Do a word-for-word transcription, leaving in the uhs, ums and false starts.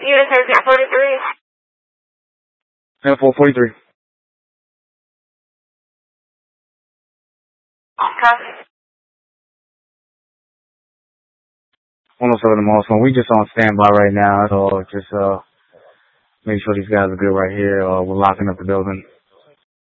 Unit ten forty-three. ten four forty-three. Copy. one oh seven Milestone. We just on standby right now, so just uh make sure these guys are good right here. Uh, we're locking up the building.